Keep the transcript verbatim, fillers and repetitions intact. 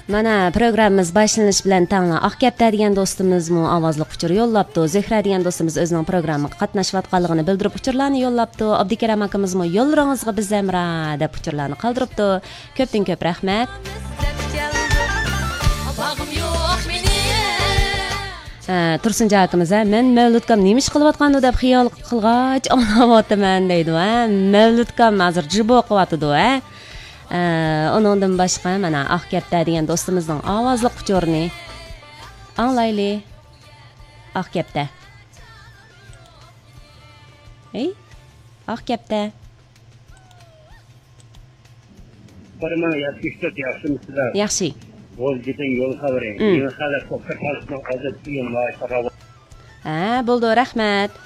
Mana programmamiz boshlanish bilan tangla Aqkapta degan do'stimizmi ovozli uchur yo'llabdi. Zehra degan do'stimiz o'zining programmaga qatnashayotganligini bildirib uchurlarni yo'llabdi. Abdukaram akamizmi yo'llaringizga biz zamra deb uchurlarni qoldiribdi. Ko'pdan ko'p rahmat. Tursunja akamiz men Mavludkam nemish qilyotgandi deb xiyol qilg'ach onayotaman deydi va Mavludkam hozir jibo qilyotdi va onundan boshqa mana Aqkapta degan do'stimizning ovozli quchorini anglayli. Aqkapta. Ey, Aqkapta. Barma yaxshi yaxshimisizlar? Yaxshi. O'z giting yo'l xabaring. Yeni xabar to'xtatmasdan hozir keyin va Ha, bo'ldi, rahmat.